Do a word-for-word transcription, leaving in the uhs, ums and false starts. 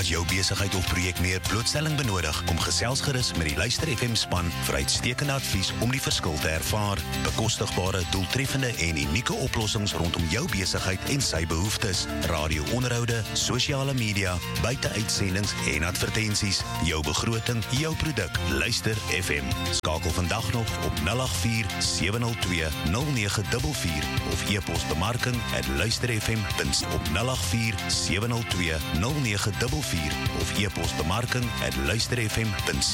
As jou besigheid of projek meer blootstelling benodig, kom gesels gerus met die Luister F M span vir uitstekende advies om die verskil te ervaar. Bekostigbare, doeltreffende en unieke oplossings rondom jou besigheid en sy behoeftes. Radio-onderhoude, sosiale media, buiteuitsendings en advertensies. Jou begroting, jou produk. Luister F M. Skakel vandag nog op nul agt vier sewe nul twee nul nege vier vier of e-pos bemarking at luisterfm punt op nul agt vier sewe nul twee nul nege vier vier of e-pos bemarking at luisterfm punt